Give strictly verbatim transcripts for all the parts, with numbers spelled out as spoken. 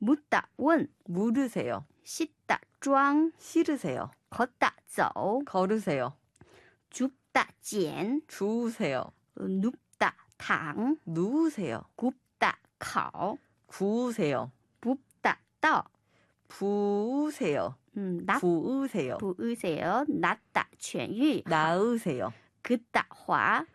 묻다, 问 물으세요. 씻다, 装 실으세요. 걷다, 走 걸으세요. 줍다, 捡 주우세요. 눕다, 躺 누우세요. 굽다, 烤 구우세요. 붓다, 倒 부으세요. 음, 낫, 부으세요. 부으세요 낫다, 痊愈 나으세요. 긋다, 滑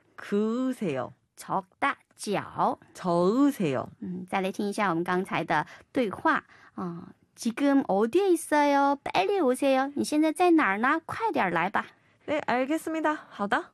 그으세요. 적다, 脚 저으세요. 嗯，再来听一下我们刚才的对话啊。지금 어디에 있어요? 빨리 오세요. 你现在在哪儿呢? 快点来吧. 네, 알겠습니다. 好的.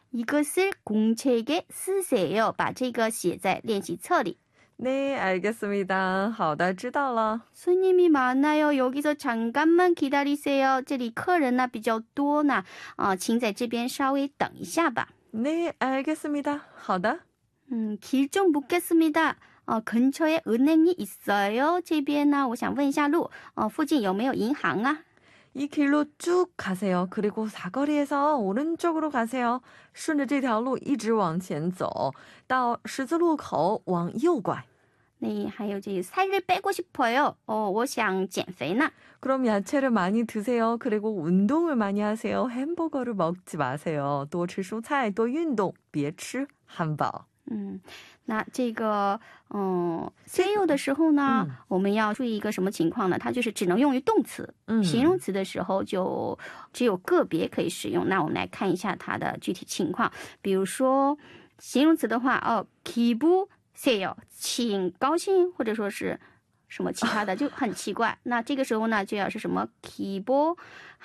이것을 공책에 쓰세요. 把这个写在练习册里. 네, 알겠습니다. 好的,知道了. 손님이 많아요. 여기서 잠깐만 기다리세요. 这里客人呢比较多呢. 어, 请在这边稍微等一下吧. 네, 알겠습니다. 好的. 음, 길 좀 묻겠습니다. 어, 근처에 은행이 있어요. 这边呢,我想问一下路. 어, 附近有没有银行啊? 이 길로 쭉 가세요. 그리고 사거리에서 오른쪽으로 가세요. 顺着这条路一直往前走到十字路口往右拐. 네, 还有这 살을 빼고 싶어요. 어, 我想减肥呢. 그럼 야채를 많이 드세요. 그리고 운동을 많이 하세요. 햄버거를 먹지 마세요. 多吃蔬菜,多运动,别吃汉堡. 嗯，那这个嗯 say 的时候呢，我们要注意一个什么情况呢？它就是只能用于动词，形容词的时候就只有个别可以使用。那我们来看一下它的具体情况。比如说形容词的话，哦，기분 say 请高兴，或者说是什么其他的就很奇怪。那这个时候呢，就要是什么 기분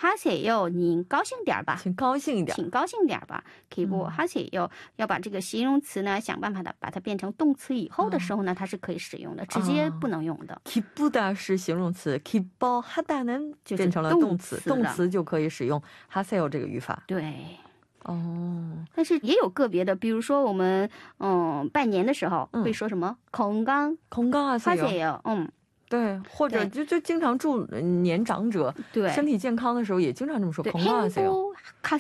하세요，您高兴点吧， 请高兴一点， 请高兴点吧。기분 하세요，要把这个形容词呢，想办法的把它变成动词以后的时候呢，它是可以使用的，直接不能用的。 기쁘다是形容词，기뻐하다는变成了动词，动词就可以使用하세요这个语法。 对。 哦， 但是也有个别的，比如说我们嗯拜年的时候会说什么건강 건강하세요， 嗯。 对，或者就就经常祝年长者对身体健康的时候也经常这么说건강하세요。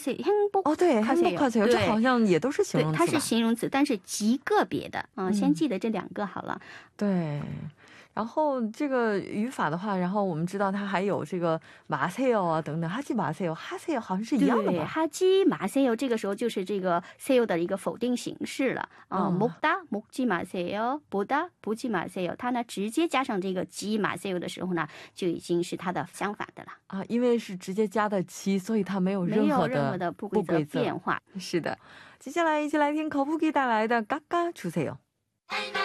행복 哦，对행복하세요，这好像也都是形容词吧。 它是形容词，但是极个别的啊，先记得这两个好了。 对。然后这个语法的话，然后我们知道它还有这个마세요啊等等，하지 마세요、하세요好像是一样的吧？ 하지 마세요这个时候就是这个 세요的一个否定形式了啊。먹다 먹지 마세요， 보다 보지 마세요， 它呢直接加上这个지 마세요的时候呢，就已经是它的相反的了啊，因为是直接加的지，所以它没有任何的不规则变化。 是的，接下来一起来听口腹기带来的嘎嘎주세요。